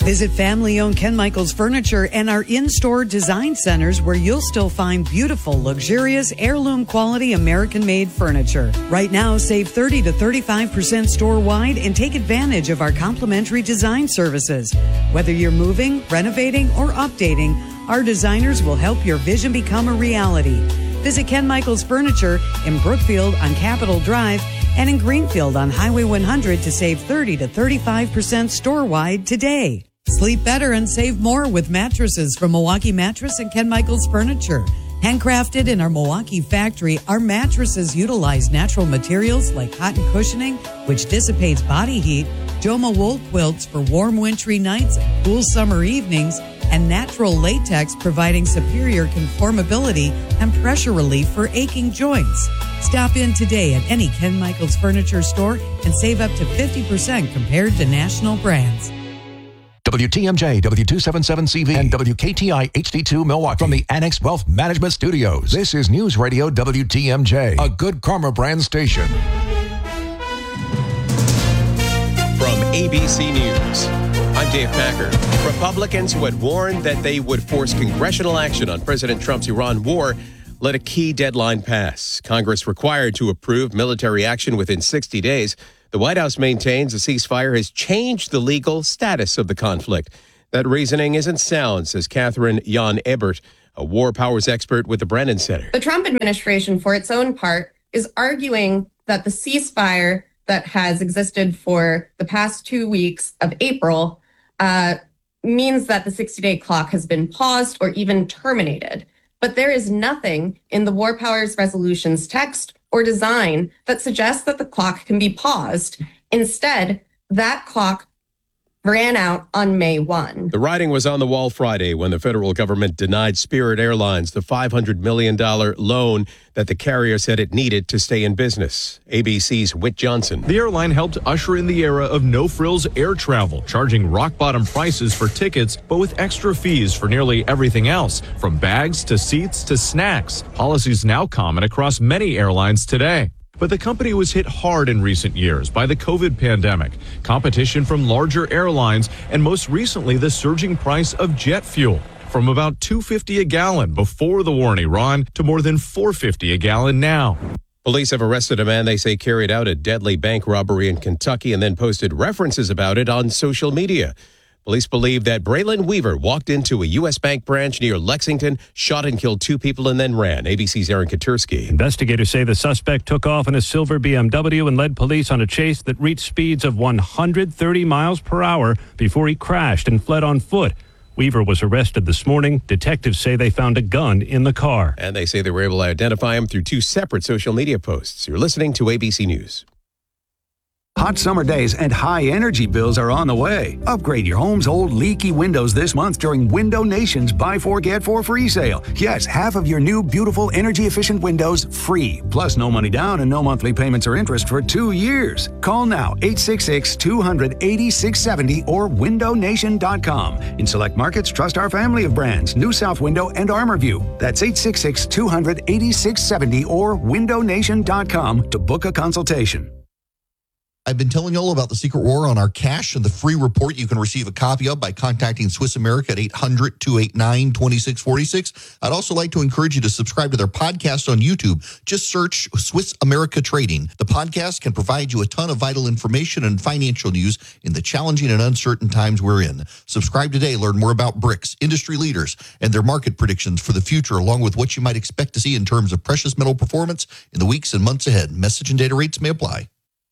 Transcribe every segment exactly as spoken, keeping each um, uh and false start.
Visit family-owned Ken Michaels Furniture and our in-store design centers where you'll still find beautiful, luxurious, heirloom-quality American-made furniture. Right now, save thirty to thirty-five percent store-wide and take advantage of our complimentary design services. Whether you're moving, renovating, or updating, our designers will help your vision become a reality. Visit Ken Michaels Furniture in Brookfield on Capitol Drive and in Greenfield on Highway one hundred to save thirty to thirty-five percent store-wide today. Sleep better and save more with mattresses from Milwaukee Mattress and Ken Michaels Furniture. Handcrafted in our Milwaukee factory, our mattresses utilize natural materials like cotton cushioning, which dissipates body heat, Joma wool quilts for warm wintry nights and cool summer evenings, and natural latex providing superior conformability and pressure relief for aching joints. Stop in today at any Ken Michaels Furniture store and save up to fifty percent compared to national brands. W T M J, W two seventy-seven C V, and W K T I H D two Milwaukee from the Annex Wealth Management Studios. This is News Radio W T M J, a Good Karma brand station. From A B C News, I'm Dave Packer. Republicans who had warned that they would force congressional action on President Trump's Iran war let a key deadline pass. Congress required to approve military action within sixty days. The White House maintains a ceasefire has changed the legal status of the conflict. That reasoning isn't sound, says Catherine Jan Ebert, a war powers expert with the Brennan Center. The Trump administration, for its own part, is arguing that the ceasefire that has existed for the past two weeks of April uh, means that the sixty-day clock has been paused or even terminated. But there is nothing in the War Powers Resolution's text or design that suggests that the clock can be paused. Instead, that clock ran out on May first. The writing was on the wall Friday when the federal government denied Spirit Airlines the five hundred million dollars loan that the carrier said it needed to stay in business. A B C's Whit Johnson. The airline helped usher in the era of no-frills air travel, charging rock-bottom prices for tickets, but with extra fees for nearly everything else, from bags to seats to snacks. Policies now common across many airlines today. But the company was hit hard in recent years by the COVID pandemic, competition from larger airlines, and most recently the surging price of jet fuel, from about two dollars and fifty cents a gallon before the war in Iran to more than four dollars and fifty cents a gallon now. Police have arrested a man they say carried out a deadly bank robbery in Kentucky and then posted references about it on social media. Police believe that Braylon Weaver walked into a U S bank branch near Lexington, shot and killed two people, and then ran. A B C's Aaron Katursky. Investigators say the suspect took off in a silver B M W and led police on a chase that reached speeds of one hundred thirty miles per hour before he crashed and fled on foot. Weaver was arrested this morning. Detectives say they found a gun in the car. And they say they were able to identify him through two separate social media posts. You're listening to A B C News. Hot summer days and high energy bills are on the way. Upgrade your home's old leaky windows this month during Window Nation's Buy Four Get Four free sale. Yes, half of your new beautiful energy efficient windows free. Plus no money down and no monthly payments or interest for two years. Call now eight six six, two hundred, eighty-six seventy or window nation dot com. In select markets, trust our family of brands, New South Window and ArmorView. That's eight six six, two hundred, eighty-six seventy or window nation dot com to book a consultation. I've been telling you all about the secret war on our cash and the free report you can receive a copy of by contacting Swiss America at eight hundred, two eight nine, two six four six. I'd also like to encourage you to subscribe to their podcast on YouTube. Just search Swiss America Trading. The podcast can provide you a ton of vital information and financial news in the challenging and uncertain times we're in. Subscribe today. Learn more about BRICS, industry leaders, and their market predictions for the future, along with what you might expect to see in terms of precious metal performance in the weeks and months ahead. Message and data rates may apply.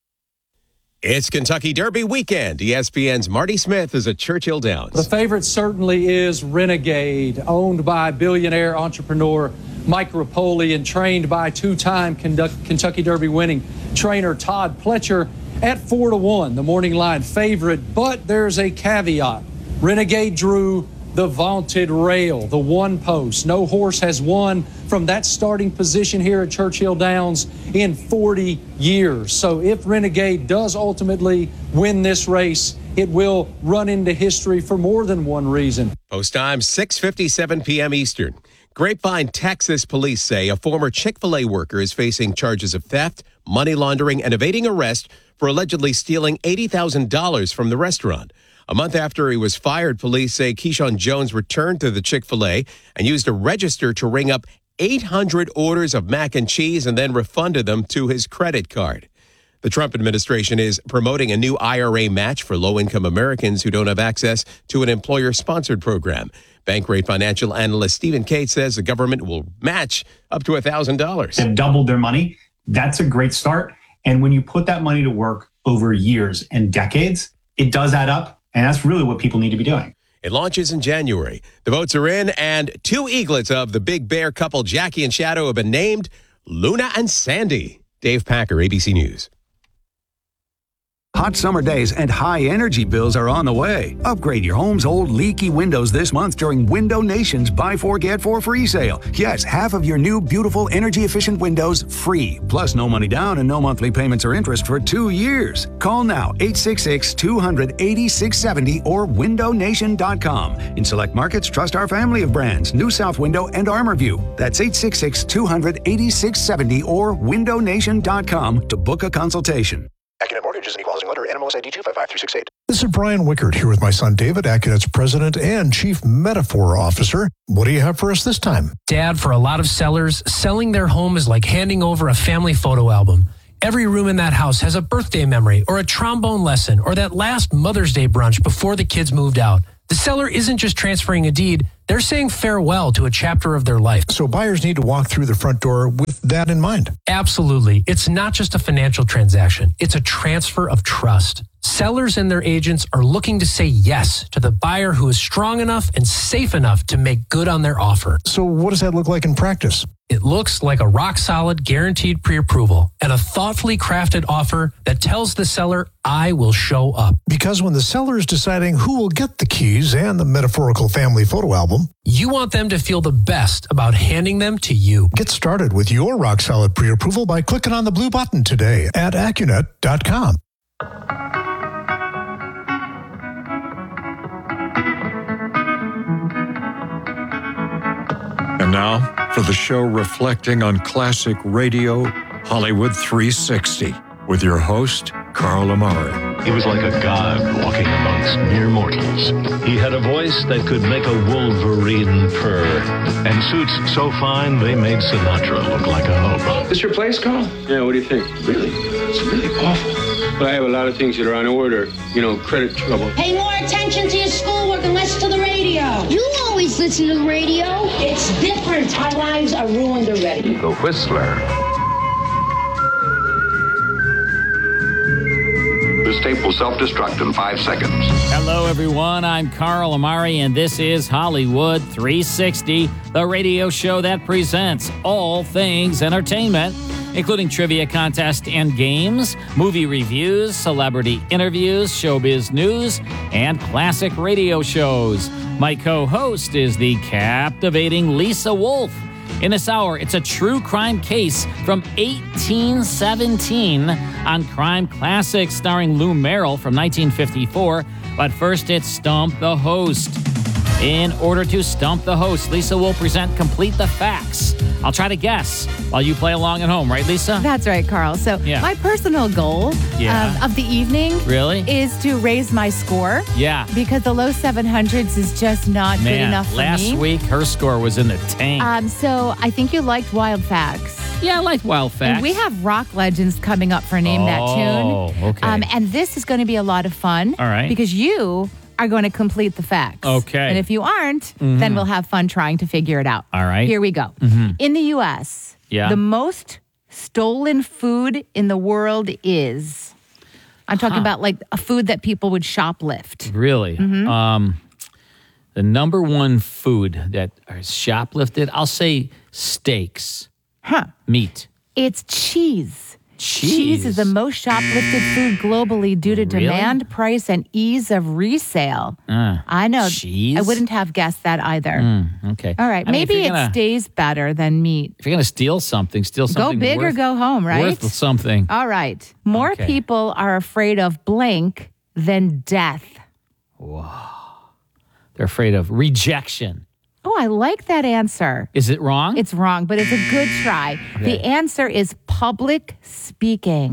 It's Kentucky Derby weekend. E S P N's Marty Smith is at Churchill Downs. The favorite certainly is Renegade, owned by billionaire entrepreneur Mike Rapoli and trained by two-time Kentucky Derby winning trainer Todd Pletcher at four to one, the morning line favorite. But there's a caveat. Renegade drew the vaunted rail, the one post. No horse has won from that starting position here at Churchill Downs in forty years. So if Renegade does ultimately win this race, it will run into history for more than one reason. Post time, six fifty-seven p.m. Eastern. Grapevine, Texas police say a former Chick-fil-A worker is facing charges of theft, money laundering, and evading arrest for allegedly stealing eighty thousand dollars from the restaurant. A month after he was fired, police say Keyshawn Jones returned to the Chick-fil-A and used a register to ring up eight hundred orders of mac and cheese and then refunded them to his credit card. The Trump administration is promoting a new I R A match for low-income Americans who don't have access to an employer-sponsored program. Bankrate financial analyst Stephen Cates says the government will match up to one thousand dollars. They've doubled their money. That's a great start. And when you put that money to work over years and decades, it does add up. And that's really what people need to be doing. It launches in January. The votes are in, and two eaglets of the Big Bear couple, Jackie and Shadow, have been named Luna and Sandy. Dave Packer, A B C News. Hot summer days and high energy bills are on the way. Upgrade your home's old leaky windows this month during Window Nation's Buy Four Get Four free sale. Yes, half of your new beautiful energy efficient windows free. Plus no money down and no monthly payments or interest for two years. Call now eight six six, two hundred, eighty-six seventy or window nation dot com. In select markets, trust our family of brands, New South Window and ArmorView. That's eight six six, two hundred, eighty-six seventy or window nation dot com to book a consultation. Accunet Mortgage is an equal housing lender. N M L S I D two five five three six eight. This is Brian Wickert here with my son David, Accunet's president and chief metaphor officer. What do you have for us this time? Dad, for a lot of sellers, selling their home is like handing over a family photo album. Every room in that house has a birthday memory or a trombone lesson or that last Mother's Day brunch before the kids moved out. The seller isn't just transferring a deed, they're saying farewell to a chapter of their life. So buyers need to walk through the front door with that in mind. Absolutely. It's not just a financial transaction. It's a transfer of trust. Sellers and their agents are looking to say yes to the buyer who is strong enough and safe enough to make good on their offer. So what does that look like in practice? It looks like a rock-solid, guaranteed pre-approval and a thoughtfully crafted offer that tells the seller, I will show up. Because when the seller is deciding who will get the keys and the metaphorical family photo album, you want them to feel the best about handing them to you. Get started with your rock-solid pre-approval by clicking on the blue button today at Accunet dot com. And now, for the show reflecting on classic radio, Hollywood three sixty, with your host, Carl Amari. He was like a god walking amongst mere mortals. He had a voice that could make a wolverine purr, and suits so fine they made Sinatra look like a hobo. This your place, Carl? Yeah, what do you think? Really? It's really awful. But I have a lot of things that are on order. You know, credit trouble. Pay more attention to your schoolwork and less to the radio. You always listen to the radio. It's different. Our lives are ruined already. The Whistler. This tape will self-destruct in five seconds. Hello, everyone. I'm Carl Amari, and this is Hollywood three sixty, the radio show that presents all things entertainment, including trivia contests and games, movie reviews, celebrity interviews, showbiz news, and classic radio shows. My co-host is the captivating Lisa Wolf. In this hour, it's a true crime case from eighteen seventeen on Crime Classics starring Lou Merrill from nineteen fifty-four. But first, it's Stump the Host. In order to stump the host, Lisa will present Complete the Facts. I'll try to guess while you play along at home, right, Lisa? That's right, Carl. So yeah. my personal goal yeah. um, of the evening really? is to raise my score. Yeah. Because the low seven hundreds is just not Man, good enough for last me. Last week, her score was in the tank. Um, so I think you liked Wild Facts. Yeah, I like Wild Facts. And we have Rock Legends coming up for Name oh, That Tune. Oh, okay. Um, and this is going to be a lot of fun. All right. Because you are going to complete the facts. Okay. And if you aren't, mm-hmm. then we'll have fun trying to figure it out. All right. Here we go. Mm-hmm. In the U S, yeah. the most stolen food in the world is, I'm talking huh. about like a food that people would shoplift. Really? Mm-hmm. Um, the number one food that is shoplifted, I'll say steaks. Huh. Meat. It's cheese. Cheese. Cheese is the most shoplifted food globally due to really? demand, price, and ease of resale. Uh, I know. Cheese? I wouldn't have guessed that either. Mm, okay. All right. I Maybe mean, it gonna, stays better than meat. If you're going to steal something, steal something Go big worth, or go home, right? Worth something. All right. More okay. people are afraid of blank than death. Whoa. They're afraid of rejection. Oh, I like that answer. Is it wrong? It's wrong, but it's a good try. Okay. The answer is public speaking.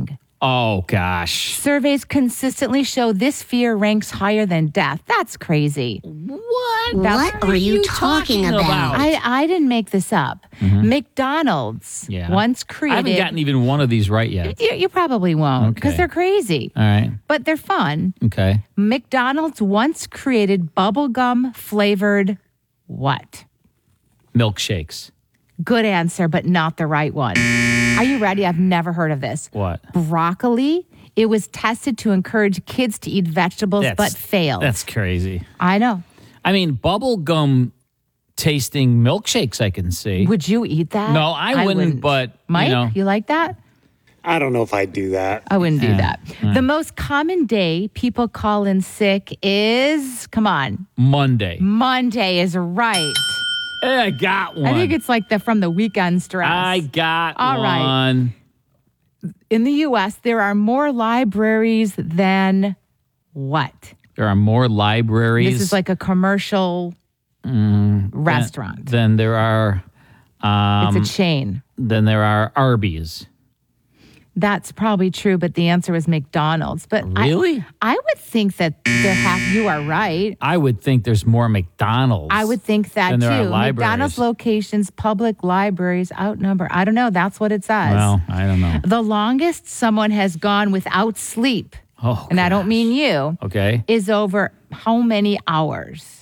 Oh, gosh. Surveys consistently show this fear ranks higher than death. That's crazy. What? That's- What are you talking about? I, I didn't make this up. Mhm. McDonald's Yeah. once I created. haven't gotten even one of these right yet. you, you probably won't because Okay. they're crazy, All right. but they're fun. Okay. McDonald's once created bubblegum flavored what? Milkshakes. Good answer, but not the right one. Are you ready? I've never heard of this. What? Broccoli. It was tested to encourage kids to eat vegetables, That's- but failed. That's crazy. I know. I mean, bubble gum tasting milkshakes, I can see. Would you eat that? No, I wouldn't, but, you Mike, know. you like that? I don't know if I'd do that. I wouldn't do Yeah. that. Yeah. The most common day people call in sick is, come on, Monday. Monday is right. Eh, I got one. I think it's like the from the weekend stress. I got All right. one. In the U S, there are more libraries than what? There are more libraries. This is like a commercial Mm, restaurant. Than, than there are. Um, it's a chain. Then there are Arby's. That's probably true, but the answer was McDonald's. But I- Really? I, would think that there have. You are right. I would think there's more McDonald's. I would think that than too. there are libraries. McDonald's locations, public libraries outnumber. I don't know. That's what it says. Well, I don't know. The longest someone has gone without sleep, Oh, and I don't mean you, okay. is over how many hours?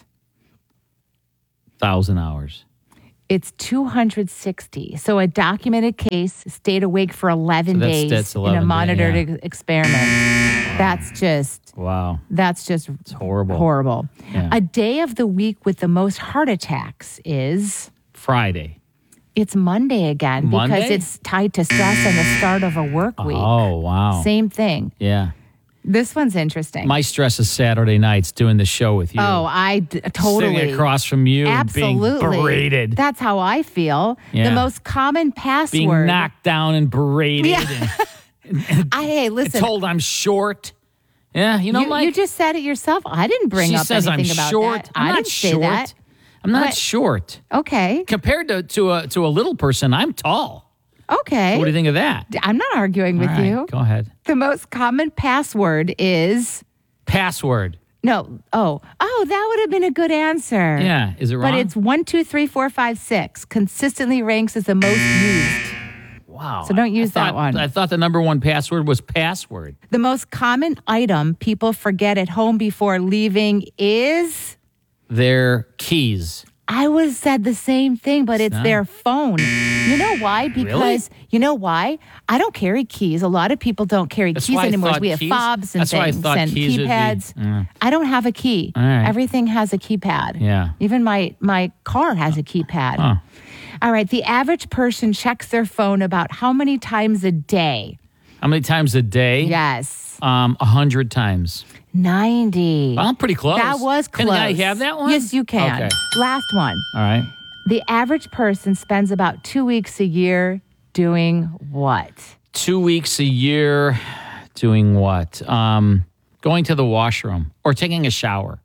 Thousand hours. It's two hundred sixty. So a documented case stayed awake for eleven So that's- days that's in eleven a days, monitored yeah. ex- experiment. That's just Wow. that's just It's horrible. horrible. Yeah. A day of the week with the most heart attacks is Friday. it's Monday again because Monday? it's tied to stress and the start of a work week. Oh, wow. Same thing. Yeah. This one's interesting. My stress is Saturday nights doing the show with you. Oh, I d- totally. Sitting across from you Absolutely. and being berated. That's how I feel. Yeah. The most common password. Being knocked down and berated. Yeah. and, I, hey, and listen. told I'm short. Yeah, you know, you, Mike. you just said it yourself. I didn't bring she up says anything I'm about short. that. I'm I not didn't say short. that. I'm not What? short. Okay. Compared to, to a to a little person, I'm tall. Okay. So what do you think of that? I'm not arguing with All right, you. Go ahead. The most common password is Password. no. Oh, oh, that would have been a good answer. Yeah. Is it wrong? But it's one, two, three, four, five, six. Consistently ranks as the most used. wow. So don't use I thought, that one. I thought the number one password was password. The most common item people forget at home before leaving is. Their keys. I would have said the same thing, but it's not. their phone. You know why? Because you know why? I don't carry keys. A lot of people don't carry That's keys why I anymore. thought We have keys- fobs and that's why I things thought and keys would be- keypads. Mm. I don't have a key. All right. Everything has a keypad. Yeah. Even my my car has a keypad. Huh. All right. The average person checks their phone about how many times a day? How many times a day? Yes. Um, a hundred times. ninety. Well, I'm pretty close. That was close. Can I have that one? Yes, you can. Okay. Last one. All right. The average person spends about two weeks a year doing what? Two weeks a year doing what? Um, going to the washroom or taking a shower.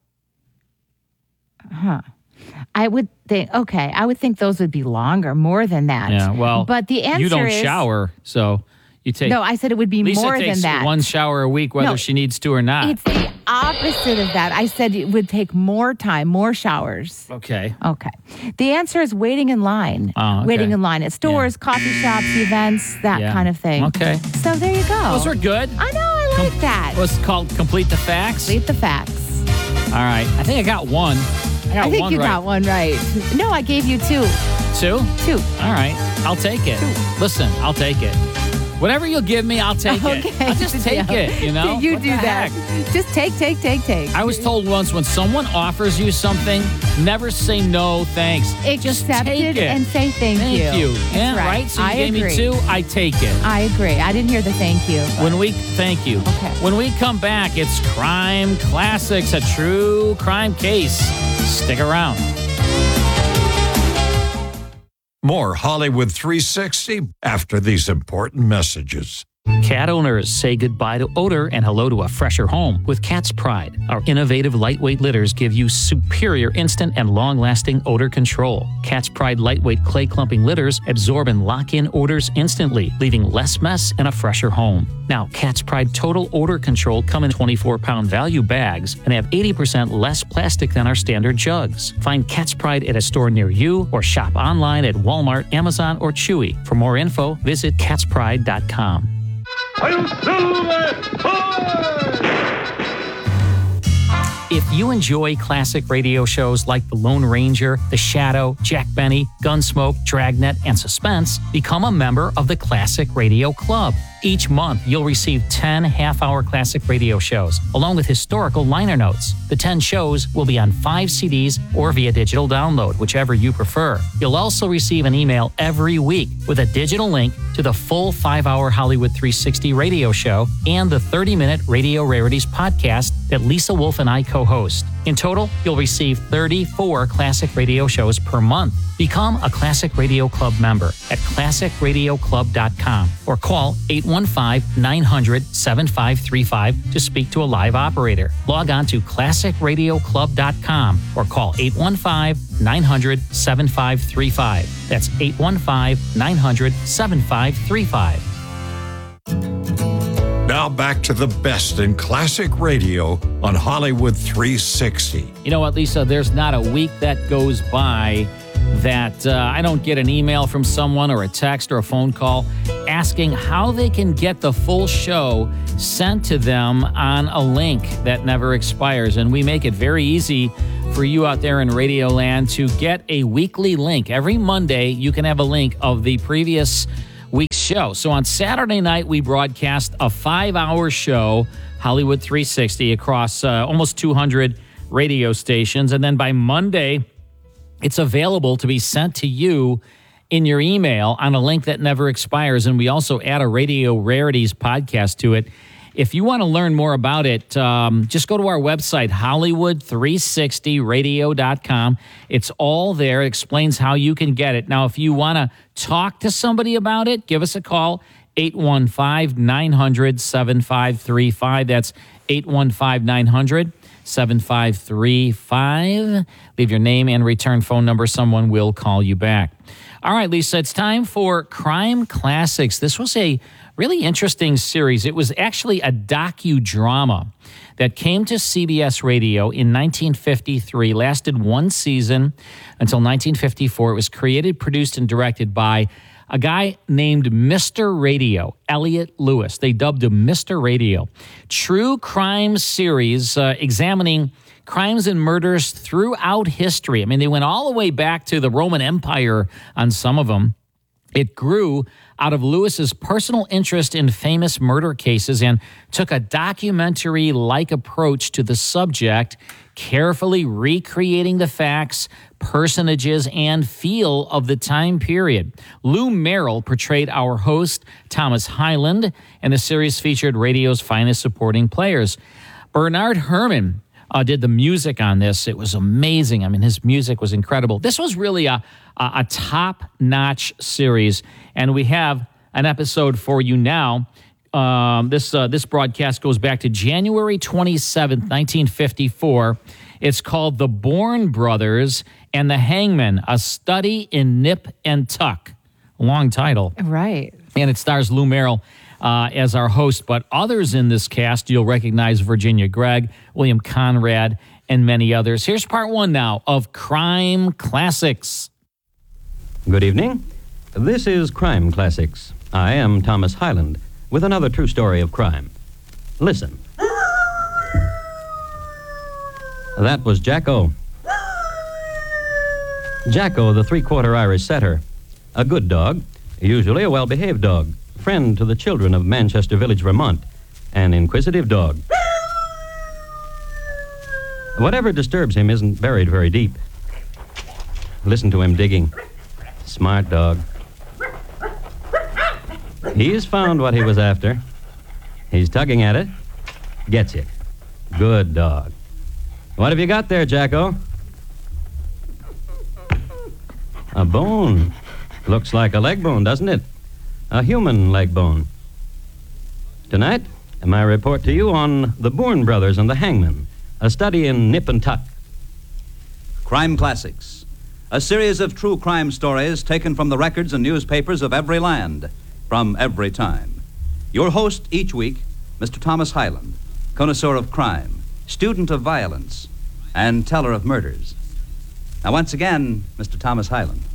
Huh. I would think, okay, I would think those would be longer, more than that. Yeah, well, but the answer you don't is, shower, so you take. No, I said it would be Lisa more takes than that. one shower a week, whether No. she needs to or not. It's the opposite of that. I said it would take more time, more showers. Okay. Okay. The answer is waiting in line. Oh, okay. Waiting in line at stores, coffee shops, events, that Yeah. kind of thing. Okay. So there you go. Those were good. I know, I like Com- that. What's it called? Complete the facts. Complete the facts. All right. I think I got one. I got I think one you right. got one right. No, I gave you two. Two? Two. All right. I'll take it. Listen, I'll take it. Whatever you'll give me, I'll take Okay. it. I'll just take Yeah. it, you know? You What do the that. heck? Just take, take, take, take. I was told once when someone offers you something, never say no, thanks. Just Accept take it it and say thank, Thank you. you. That's Yeah, right. right? So you I gave agree. me two, I take it. I agree. I didn't hear the thank you. but- When we thank you. Okay. When we come back, it's Crime Classics, a true crime case. Stick around. More Hollywood three sixty after these important messages. Cat owners, say goodbye to odor and hello to a fresher home with Cat's Pride. Our innovative lightweight litters give you superior instant and long-lasting odor control. Cat's Pride lightweight clay clumping litters absorb and lock in odors instantly, leaving less mess and a fresher home. Now, Cat's Pride Total Odor Control come in twenty-four pound value bags and have eighty percent less plastic than our standard jugs. Find Cat's Pride at a store near you or shop online at Walmart, Amazon, or Chewy. For more info, visit cats pride dot com. If you enjoy classic radio shows like The Lone Ranger, The Shadow, Jack Benny, Gunsmoke, Dragnet, and Suspense, become a member of the Classic Radio Club. Each month, you'll receive ten half-hour classic radio shows, along with historical liner notes. The ten shows will be on five C Ds or via digital download, whichever you prefer. You'll also receive an email every week with a digital link to the full five-hour Hollywood three sixty radio show and the thirty minute Radio Rarities podcast that Lisa Wolf and I co-host. In total, you'll receive thirty-four classic radio shows per month. Become a Classic Radio Club member at classic radio club dot com or call eight one five, nine hundred, seven five three five to speak to a live operator. Log on to classic radio club dot com or call eight one five, nine hundred, seven five three five. That's eight one five, nine hundred, seven five three five. Now back to the best in classic radio on Hollywood three sixty. You know what, Lisa? There's not a week that goes by that uh, I don't get an email from someone or a text or a phone call asking how they can get the full show sent to them on a link that never expires. And we make it very easy for you out there in Radio Land to get a weekly link. Every Monday, you can have a link of the previous week's show. So on Saturday night, we broadcast a five-hour show, Hollywood three sixty, across uh, almost two hundred radio stations. And then by Monday, it's available to be sent to you in your email on a link that never expires. And we also add a Radio Rarities podcast to it. If you want to learn more about it, um, just go to our website, Hollywood three sixty radio dot com. It's all there. It explains how you can get it. Now, if you want to talk to somebody about it, give us a call, eight one five, nine hundred, seven five three five. That's eight one five, nine hundred, seven five three five. Leave your name and return phone number. Someone will call you back. All right, Lisa, it's time for Crime Classics. This was a really interesting series. It was actually a docudrama that came to C B S Radio in nineteen fifty-three, lasted one season until nineteen fifty-four. It was created, produced, and directed by a guy named Mister Radio, Elliot Lewis. They dubbed him Mister Radio. True crime series uh, examining crimes and murders throughout history. I mean, they went all the way back to the Roman Empire on some of them. It grew out of Lewis's personal interest in famous murder cases and took a documentary-like approach to the subject, carefully recreating the facts, personages, and feel of the time period. Lou Merrill portrayed our host, Thomas Hyland, and the series featured radio's finest supporting players. Bernard Herrmann Uh, did the music on this. It was amazing. I mean, his music was incredible. This was really a, a, a top-notch series, and we have an episode for you now. Um, this uh, this broadcast goes back to January twenty-seventh, nineteen fifty-four. It's called The Bourne Brothers and the Hangman, a study in nip and tuck. Long title. Right. And it stars Lou Merrill Uh, as our host, but others in this cast, you'll recognize Virginia Gregg, William Conrad, and many others. Here's part one now of Crime Classics. Good evening. This is Crime Classics. I am Thomas Hyland with another true story of crime. Listen. That was Jacko. Jacko, the three-quarter Irish setter. A good dog, usually a well-behaved dog. Friend to the children of Manchester Village, Vermont. An inquisitive dog. Whatever disturbs him isn't buried very deep. Listen to him digging. Smart dog. He's found what he was after. He's tugging at it. Gets it. Good dog. What have you got there, Jacko? A bone. Looks like a leg bone, doesn't it? A human leg bone. Tonight, my report to you on the Bourne Brothers and the Hangman, a study in nip and tuck. Crime Classics, a series of true crime stories taken from the records and newspapers of every land, from every time. Your host each week, Mister Thomas Hyland, connoisseur of crime, student of violence, and teller of murders. Now, once again, Mister Thomas Hyland.